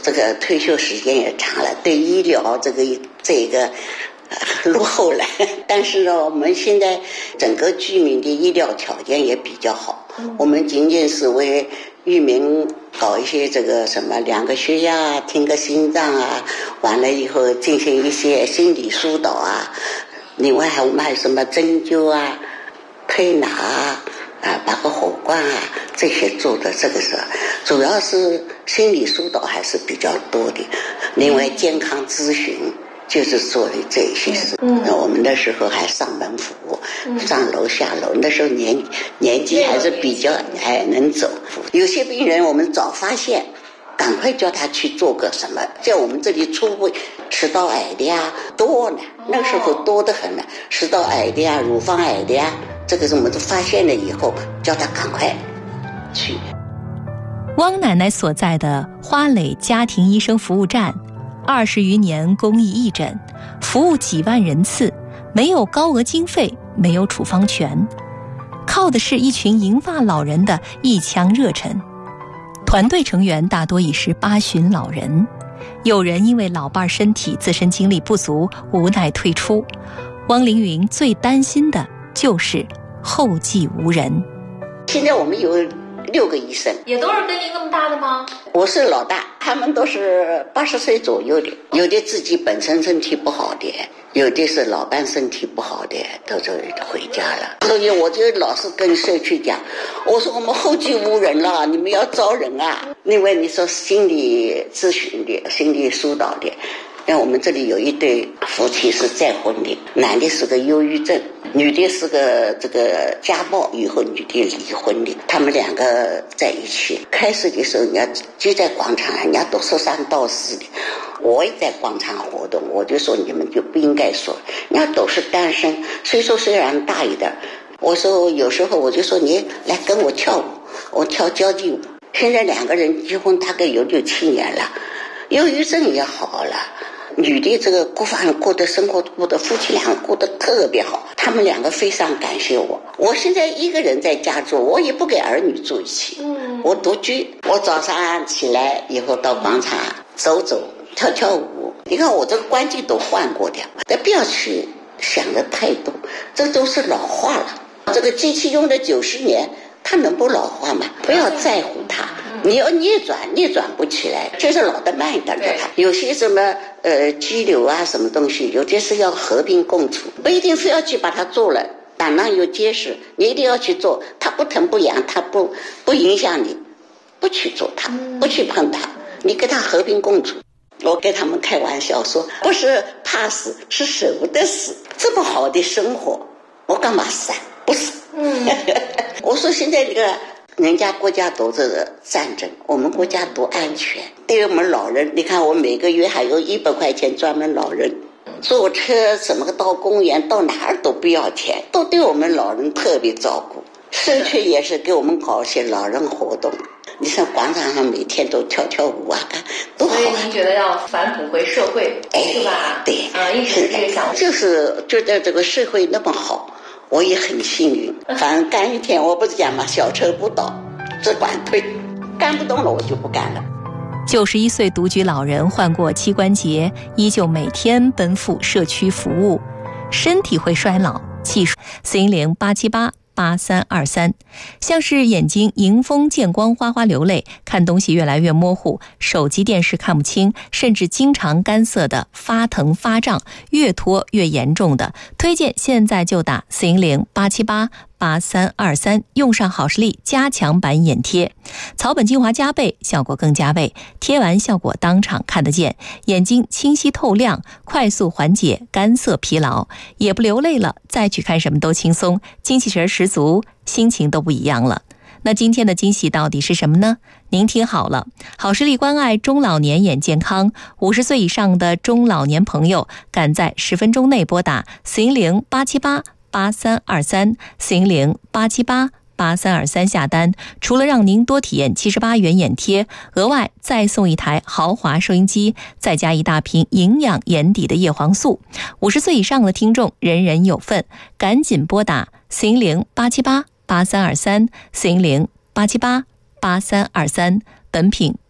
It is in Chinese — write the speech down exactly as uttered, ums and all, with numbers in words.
这个退休时间也长了，对医疗这个这个落后了，但是呢，我们现在整个居民的医疗条件也比较好。嗯、我们仅仅是为居民搞一些这个什么量个血压、听个心脏啊，完了以后进行一些心理疏导啊。另外还我们还有什么针灸啊、推拿啊、啊拔个火罐啊，这些做的这个是主要是心理疏导还是比较多的。另外健康咨询。就是做的这些事。嗯，那我们那时候还上门服务，嗯、上楼下楼，那时候年年纪还是比较还能走。有些病人我们早发现，赶快叫他去做个什么。在我们这里初步食道癌的呀多呢，那时候多得很呢，食道癌的呀、乳房癌的呀，这个是我们都发现了以后，叫他赶快去。 汪奶奶所在的花蕾家庭医生服务站。二十余年公益义诊，服务几万人次，没有高额经费，没有处方权，靠的是一群银发老人的一腔热忱。团队成员大多已是八旬老人，有人因为老伴身体自身精力不足，无奈退出。汪凌云最担心的就是后继无人。 现在我们有六个医生， 也都是跟您那么大的吗？ 我是老大，他们都是八十岁左右的，有的自己本身身体不好的，有的是老伴身体不好的，都就回家了。所以我就老是跟社区讲，我说我们后继无人了，你们要招人啊。另外你说心理咨询的、心理疏导的，像我们这里有一对夫妻是再婚的，男的是个忧郁症，女的是个这个家暴以后女的离婚的，他们两个在一起。开始的时候人家就在广场，人家都说三道四的，我也在广场活动，我就说你们就不应该说，人家都是单身，岁数虽然大一点，我说有时候我就说你来跟我跳舞，我跳交际舞。现在两个人结婚大概有六七年了，忧郁症也好了，女的这个过饭过的生活过的夫妻两个过得特别好，他们两个非常感谢我。我现在一个人在家住，我也不给儿女住一起，嗯，我独居。我早上起来以后到广场走走跳跳舞，你看我这个关系都换过的，但不要去想的太多，这都是老化了。这个机器用了九十年，它能不老化吗？不要在乎它。你要逆转，逆转不起来，就是老得慢一点的。有些什么呃肌瘤啊，什么东西，有的是要和平共处，不一定非要去把它做了。胆囊又结实，你一定要去做，它不疼不痒，它不不影响你，不去做它，不去碰它，你跟它和平共处。我跟他们开玩笑说，不是怕死，是舍不得死。这么好的生活，我干嘛死啊？不死。嗯，我说现在这个。人家国家都这个战争，我们国家多安全。对于我们老人，你看我每个月还有一百块钱专门老人坐车，什么到公园到哪儿都不要钱，都对我们老人特别照顾。社区也是给我们搞一些老人活动，你像广场上每天都跳跳舞啊，多好啊。 所以您觉得要返哺回社会，哎、是吧？ 对， 啊，一直是这个想法。 就是觉得这个社会那么好。我也很幸运，反正干一天我不是讲嘛，小车不倒只管推，干不动了我就不干了。 九十一岁独居老人患过膝关节，依旧每天奔赴社区服务，身体会衰老，技术四零零八七八八三二三，像是眼睛迎风见光哗哗流泪，看东西越来越模糊，手机电视看不清，甚至经常干涩的发疼发胀，越拖越严重的，推荐现在就打四零零八七八八三二三，用上好视力加强版眼贴，草本精华加倍，效果更加倍，贴完效果当场看得见，眼睛清晰透亮，快速缓解干涩疲劳，也不流泪了，再去看什么都轻松，精气神十足，心情都不一样了。那今天的惊喜到底是什么呢？您听好了，好视力关爱中老年眼健康，五十岁以上的中老年朋友，赶在十分钟内拨打四零零八七八八三二三，四零零八七八八三二三下单，除了让您多体验七十八元眼贴，额外再送一台豪华收音机，再加一大瓶营养眼底的叶黄素。五十岁以上的听众人人有份，赶紧拨打四零零八七八八三二三，四零零八七八八三二三，本品